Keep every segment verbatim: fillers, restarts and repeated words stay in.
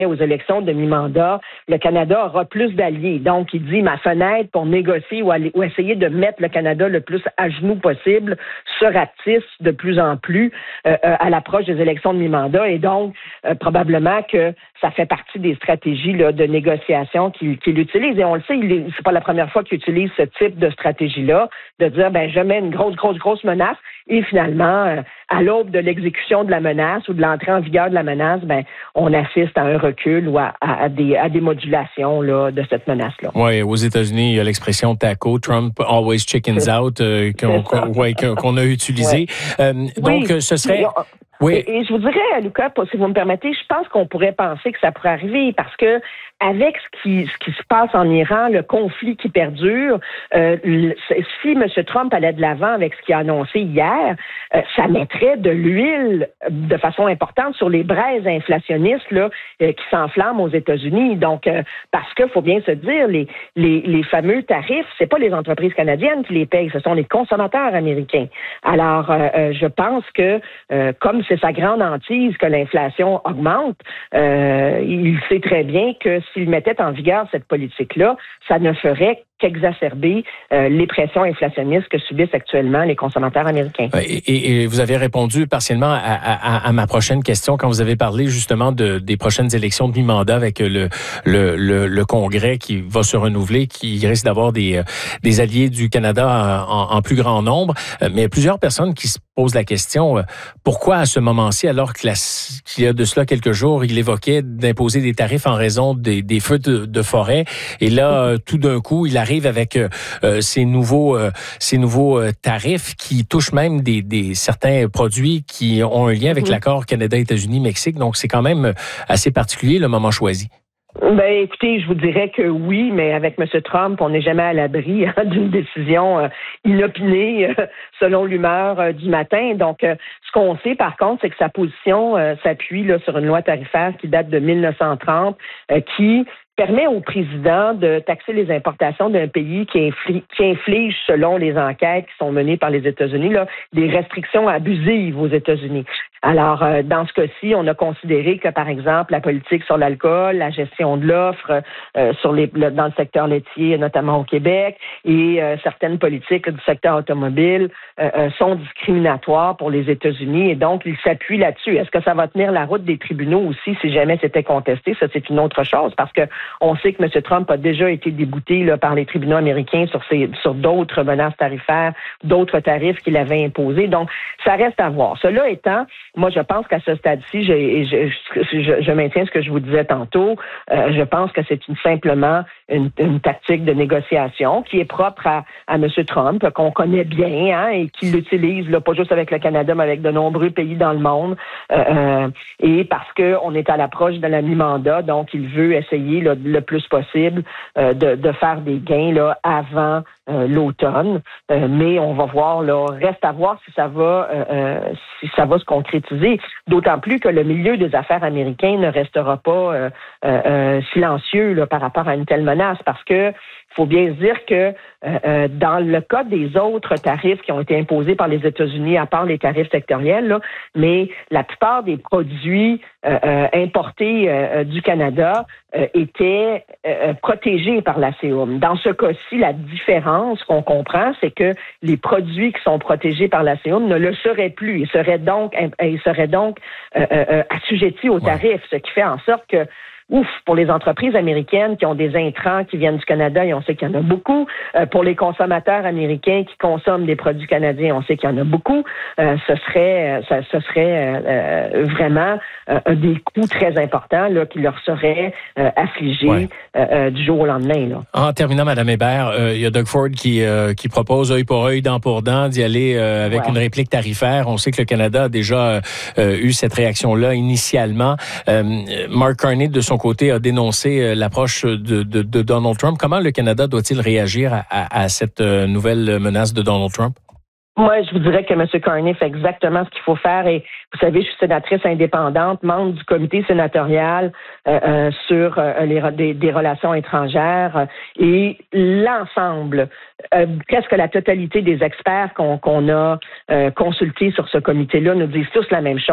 aux élections de mi-mandat, le Canada aura plus d'alliés. Donc, il dit, ma fenêtre pour négocier ou, aller, ou essayer de mettre le Canada le plus à genoux possible se ratisse de plus en plus euh, à l'approche des élections de mi-mandat. Et donc, euh, probablement que ça fait partie des stratégies là, de négociation qu'il, qu'il utilise. Et on le sait, il est, c'est pas la première fois qu'il utilise ce type de stratégie-là, de dire, ben je mets une grosse, grosse, grosse menace et finalement, euh, à l'aube de l'exécution de la menace ou de l'entrée en vigueur de la menace, ben on assiste à un recul ou à, à, à, des, à des modulations là, de cette menace-là. Oui, aux États-Unis, il y a l'expression TACO, Trump always chickens out, euh, qu'on, qu'on, ouais, qu'on a utilisé. Ouais. Euh, donc, oui. ce serait... Oui. Et, et je vous dirais, Lucas, si vous me permettez, je pense qu'on pourrait penser que ça pourrait arriver parce que avec ce qui, ce qui se passe en Iran, le conflit qui perdure, euh, le, si M. Trump allait de l'avant avec ce qu'il a annoncé hier, euh, ça mettrait de l'huile de façon importante sur les braises inflationnistes là, euh, qui s'enflamment aux États-Unis. Donc, euh, parce qu'il faut bien se dire, les, les, les fameux tarifs, c'est pas les entreprises canadiennes qui les payent, ce sont les consommateurs américains. Alors, euh, je pense que euh, comme c'est sa grande hantise que l'inflation augmente, euh, il sait très bien que s'il mettait en vigueur cette politique-là, ça ne ferait qu'exacerber euh, les pressions inflationnistes que subissent actuellement les consommateurs américains. Et, et, et vous avez répondu partiellement à, à, à ma prochaine question quand vous avez parlé justement de, des prochaines élections de mi-mandat avec le, le, le, le Congrès qui va se renouveler, qui risque d'avoir des, des alliés du Canada en, en plus grand nombre. Mais il y a plusieurs personnes qui se posent la question, pourquoi à ce moment-ci, alors que la, qu'il y a de cela quelques jours, il évoquait d'imposer des tarifs en raison des, des feux de, de forêt, et là, tout d'un coup, il arrive avec euh, ces nouveaux, euh, ces nouveaux euh, tarifs qui touchent même des, des certains produits qui ont un lien avec mmh. l'accord Canada-États-Unis-Mexique. Donc, c'est quand même assez particulier le moment choisi. Ben, écoutez, je vous dirais que oui, mais avec M. Trump, on n'est jamais à l'abri hein, d'une décision euh, inopinée euh, selon l'humeur euh, du matin. Donc, euh, ce qu'on sait, par contre, c'est que sa position euh, s'appuie là, sur une loi tarifaire qui date de mille neuf cent trente, euh, qui permet au président de taxer les importations d'un pays qui, inflige, qui inflige, selon les enquêtes qui sont menées par les États-Unis, là, des restrictions abusives aux États-Unis. Alors, euh, dans ce cas-ci, on a considéré que, par exemple, la politique sur l'alcool, la gestion de l'offre euh, sur les, le, dans le secteur laitier, notamment au Québec, et euh, certaines politiques du secteur automobile euh, euh, sont discriminatoires pour les États-Unis, et donc, ils s'appuient là-dessus. Est-ce que ça va tenir la route des tribunaux aussi si jamais c'était contesté? Ça, c'est une autre chose, parce que on sait que M. Trump a déjà été débouté là, par les tribunaux américains sur, ces, sur d'autres menaces tarifaires, d'autres tarifs qu'il avait imposés. Donc, ça reste à voir. Cela étant, moi, je pense qu'à ce stade-ci, je, je, je, je maintiens ce que je vous disais tantôt. Euh, je pense que c'est une, simplement une, une tactique de négociation qui est propre à, à M. Trump, qu'on connaît bien hein, et qu'il l'utilise là, pas juste avec le Canada, mais avec de nombreux pays dans le monde. Euh, et parce qu'on est à l'approche de la mi-mandat, donc il veut essayer là, le plus possible euh, de, de faire des gains là, avant euh, l'automne. Euh, mais on va voir, là, reste à voir si ça va euh, si ça va se concrétiser. D'autant plus que le milieu des affaires américain ne restera pas euh, euh, silencieux là, par rapport à une telle menace, parce que il faut bien se dire que euh, dans le cas des autres tarifs qui ont été imposés par les États-Unis, à part les tarifs sectoriels, là, mais la plupart des produits euh, euh, importés euh, du Canada euh, étaient euh, protégés par la C E U. Dans ce cas-ci, la différence qu'on comprend, c'est que les produits qui sont protégés par la C E U ne le seraient plus. Ils seraient donc, ils seraient donc euh, euh, assujettis aux tarifs, ouais. Ce qui fait en sorte que Ouf, pour les entreprises américaines qui ont des intrants qui viennent du Canada, et on sait qu'il y en a beaucoup. Euh, pour les consommateurs américains qui consomment des produits canadiens, on sait qu'il y en a beaucoup. Euh, ce serait, ça, ce serait euh, vraiment euh, des coûts très importants là, qui leur seraient euh, affligés ouais. euh, du jour au lendemain. Là. En terminant, Mme Hébert, euh, il y a Doug Ford qui, euh, qui propose œil pour œil, dent pour dent, d'y aller euh, avec ouais. une réplique tarifaire. On sait que le Canada a déjà euh, eu cette réaction-là initialement. Euh, Mark Carney, de son côté, a dénoncé l'approche de, de, de Donald Trump. Comment le Canada doit-il réagir à, à, à cette nouvelle menace de Donald Trump? Moi, je vous dirais que M. Carney fait exactement ce qu'il faut faire. Et vous savez, je suis sénatrice indépendante, membre du comité sénatorial euh, euh, sur euh, les, des, des relations étrangères. Et l'ensemble, euh, presque la totalité des experts qu'on, qu'on a euh, consultés sur ce comité-là nous disent tous la même chose.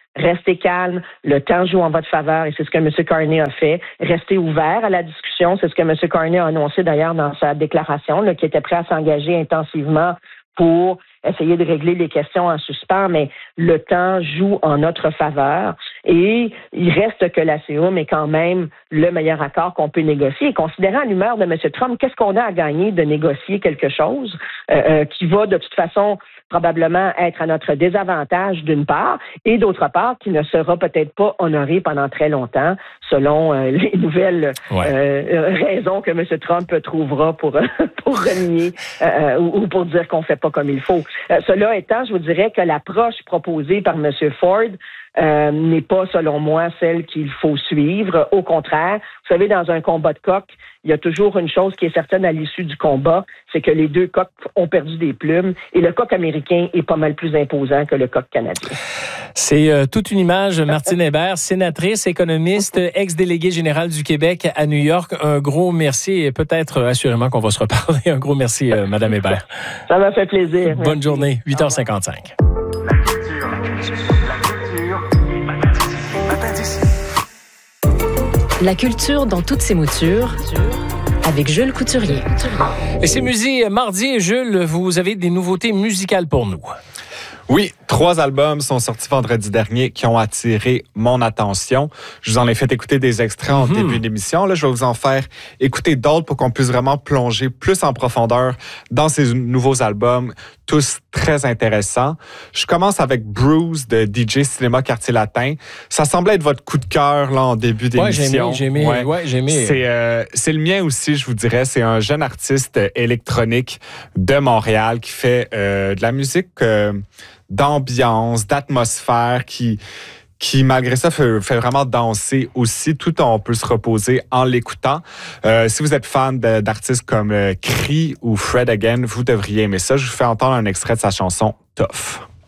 restez calme, le temps joue en votre faveur et c'est ce que M. Carney a fait. Restez ouvert à la discussion, c'est ce que M. Carney a annoncé d'ailleurs dans sa déclaration, là, qui était prêt à s'engager intensivement pour essayer de régler les questions en suspens, mais le temps joue en notre faveur et il reste que la C O M est quand même le meilleur accord qu'on peut négocier. Et considérant l'humeur de M. Trump, qu'est-ce qu'on a à gagner de négocier quelque chose euh, euh, qui va de toute façon probablement être à notre désavantage d'une part et d'autre part qui ne sera peut-être pas honoré pendant très longtemps selon euh, les nouvelles ouais. euh, raisons que M. Trump trouvera pour, pour renier euh, ou, ou pour dire qu'on ne fait pas comme il faut. Euh, cela étant, je vous dirais que l'approche proposée par M. Ford euh, n'est pas, selon moi, celle qu'il faut suivre. Au contraire, vous savez, dans un combat de coq, il y a toujours une chose qui est certaine à l'issue du combat, c'est que les deux coqs ont perdu des plumes et le coq américain est pas mal plus imposant que le coq canadien. C'est euh, toute une image. Martine Hébert, sénatrice, économiste, ex-déléguée générale du Québec à New York. Un gros merci et peut-être euh, assurément qu'on va se reparler. Un gros merci, euh, Madame Hébert. Ça m'a fait plaisir. Bonne merci. Journée, huit heures cinquante-cinq. La culture, la culture, la culture. La culture dans toutes ses moutures, avec Jules Couturier. Et c'est Musée mardi et Jules, vous avez des nouveautés musicales pour nous. Oui, trois albums sont sortis vendredi dernier qui ont attiré mon attention. Je vous en ai fait écouter des extraits en mm-hmm. début d'émission. Là, je vais vous en faire écouter d'autres pour qu'on puisse vraiment plonger plus en profondeur dans ces nouveaux albums, tous très intéressants. Je commence avec Bruce de D J Cinéma Quartier Latin. Ça semblait être votre coup de cœur là en début d'émission. Ouais, j'ai aimé, j'ai aimé. Ouais. Ouais, j'ai aimé. C'est, euh, c'est le mien aussi, je vous dirais. C'est un jeune artiste électronique de Montréal qui fait euh, de la musique euh, d'ambiance, d'atmosphère, qui, qui malgré ça fait, fait vraiment danser aussi. Tout on peut se reposer en l'écoutant. Euh, si vous êtes fan de, d'artistes comme euh, Cree ou Fred Again, vous devriez aimer ça. Je vous fais entendre un extrait de sa chanson Tough.